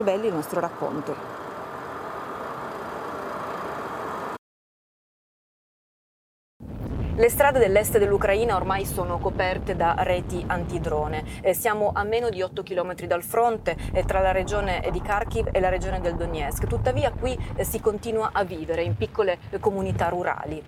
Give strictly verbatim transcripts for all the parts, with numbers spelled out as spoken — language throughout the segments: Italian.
Belli il nostro racconto. Le strade dell'est dell'Ucraina ormai sono coperte da reti antidrone. Eh, siamo a meno di otto chilometri dal fronte eh, tra la regione di Kharkiv e la regione del Donetsk. Tuttavia qui eh, si continua a vivere in piccole eh, comunità rurali.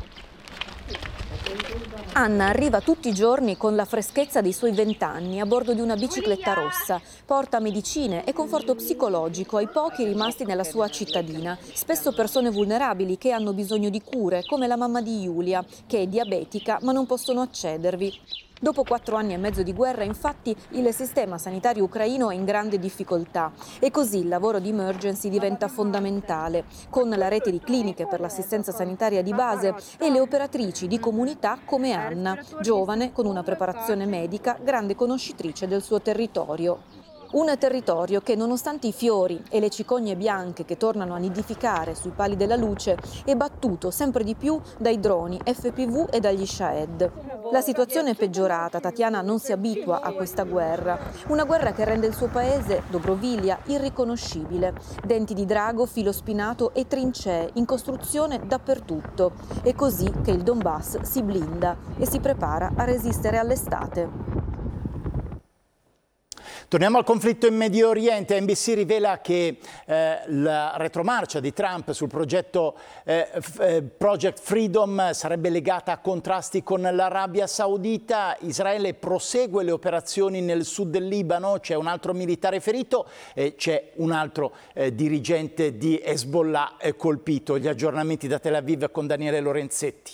Anna arriva tutti i giorni con la freschezza dei suoi vent'anni a bordo di una bicicletta rossa. Porta medicine e conforto psicologico ai pochi rimasti nella sua cittadina. Spesso persone vulnerabili che hanno bisogno di cure, come la mamma di Giulia, che è diabetica ma non possono accedervi. Dopo quattro anni e mezzo di guerra, infatti, il sistema sanitario ucraino è in grande difficoltà e così il lavoro di emergency diventa fondamentale, con la rete di cliniche per l'assistenza sanitaria di base e le operatrici di comunità come Anna, giovane con una preparazione medica, grande conoscitrice del suo territorio. Un territorio che, nonostante i fiori e le cicogne bianche che tornano a nidificare sui pali della luce, è battuto sempre di più dai droni F P V e dagli Shahed. La situazione è peggiorata, Tatiana non si abitua a questa guerra. Una guerra che rende il suo paese, Dobrovilia, irriconoscibile. Denti di drago, filo spinato e trincee in costruzione dappertutto. È così che il Donbass si blinda e si prepara a resistere all'estate. Torniamo al conflitto in Medio Oriente. N B C rivela che eh, la retromarcia di Trump sul progetto eh, eh, Project Freedom sarebbe legata a contrasti con l'Arabia Saudita. Israele prosegue le operazioni nel sud del Libano, c'è un altro militare ferito e c'è un altro eh, dirigente di Hezbollah eh, colpito. Gli aggiornamenti da Tel Aviv con Daniele Lorenzetti.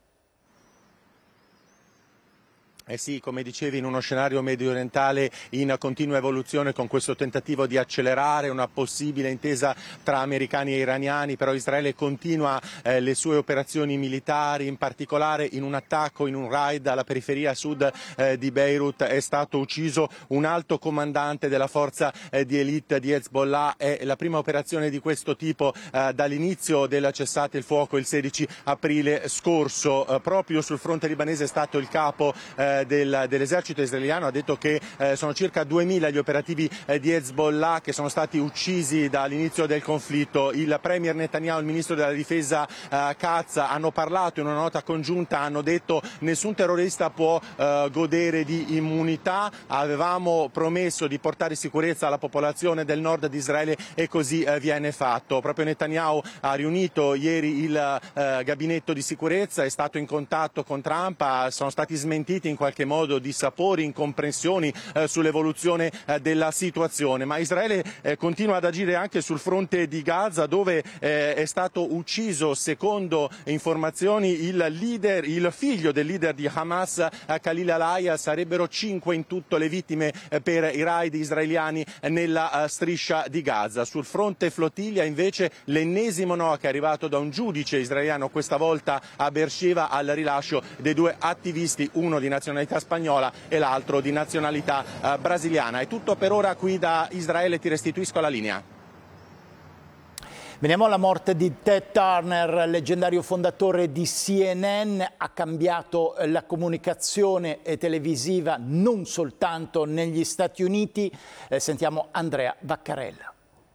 Eh sì, come dicevi, in uno scenario medio orientale in continua evoluzione, con questo tentativo di accelerare una possibile intesa tra americani e iraniani, però Israele continua eh, le sue operazioni militari, in particolare in un attacco, in un raid alla periferia sud eh, di Beirut è stato ucciso un alto comandante della forza eh, di elite di Hezbollah. È la prima operazione di questo tipo eh, dall'inizio del cessate il fuoco il sedici aprile scorso. Eh, proprio sul fronte libanese è stato il capo eh, Del, dell'esercito israeliano, ha detto che eh, sono circa duemila gli operativi eh, di Hezbollah che sono stati uccisi dall'inizio del conflitto. Il premier Netanyahu e il ministro della difesa eh, Katz hanno parlato in una nota congiunta, hanno detto nessun terrorista può eh, godere di immunità, avevamo promesso di portare sicurezza alla popolazione del nord di Israele e così eh, viene fatto. Proprio Netanyahu ha riunito ieri il eh, gabinetto di sicurezza, è stato in contatto con Trump, sono stati smentiti in qualche modo dissapori, incomprensioni eh, sull'evoluzione eh, della situazione, ma Israele eh, continua ad agire anche sul fronte di Gaza, dove eh, è stato ucciso, secondo informazioni, il leader, il figlio del leader di Hamas, eh, Khalil al-Hayya. Sarebbero cinque in tutto le vittime eh, per i raid israeliani eh, nella eh, striscia di Gaza. Sul fronte flottiglia invece l'ennesimo no che è arrivato da un giudice israeliano, questa volta a Beersheva, al rilascio dei due attivisti, uno di nazionalità spagnola e l'altro di nazionalità eh, brasiliana. È tutto per ora qui da Israele, ti restituisco la linea. Veniamo alla morte di Ted Turner, leggendario fondatore di C N N. Ha cambiato la comunicazione televisiva non soltanto negli Stati Uniti. Eh, sentiamo Andrea Vaccarella.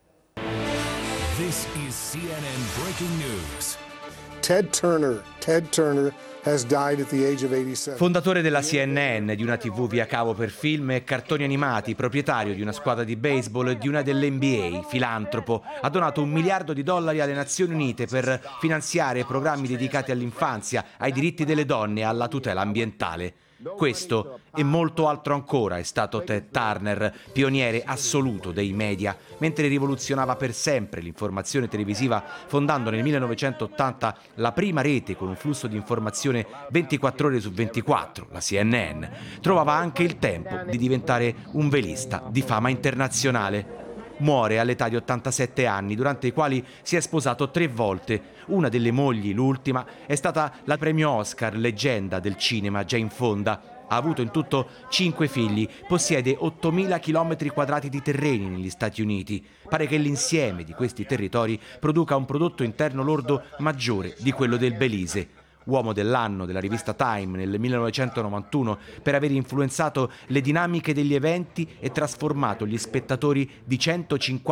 This is C N N Breaking News. Ted Turner, Ted Turner has died at the age of eighty-seven. Fondatore della C N N, di una tivù via cavo per film e cartoni animati, proprietario di una squadra di baseball e di una dell'N B A, filantropo, ha donato un miliardo di dollari alle Nazioni Unite per finanziare programmi dedicati all'infanzia, ai diritti delle donne e alla tutela ambientale. Questo e molto altro ancora è stato Ted Turner, pioniere assoluto dei media, mentre rivoluzionava per sempre l'informazione televisiva, fondando nel millenovecentottanta la prima rete con un flusso di informazione ventiquattro ore su ventiquattro, la C N N. Trovava anche il tempo di diventare un velista di fama internazionale. Muore all'età di ottantasette anni, durante i quali si è sposato tre volte. Una delle mogli, l'ultima, è stata la premio Oscar leggenda del cinema Jane Fonda. Ha avuto in tutto cinque figli, possiede ottomila chilometri quadrati di terreni negli Stati Uniti. Pare che l'insieme di questi territori produca un prodotto interno lordo maggiore di quello del Belize. uomo dell'anno della rivista Time nel millenovecentonovantuno per aver influenzato le dinamiche degli eventi e trasformato gli spettatori di centocinquanta